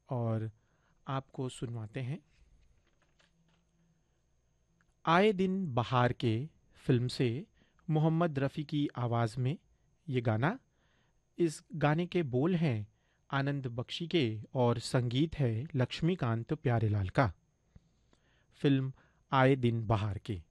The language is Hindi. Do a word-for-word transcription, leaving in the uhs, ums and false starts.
और आपको सुनवाते हैं आए दिन बहार के फिल्म से मोहम्मद रफ़ी की आवाज़ में ये गाना। इस गाने के बोल हैं आनंद बख्शी के और संगीत है लक्ष्मीकांत प्यारेलाल का। फिल्म आए दिन बहार के।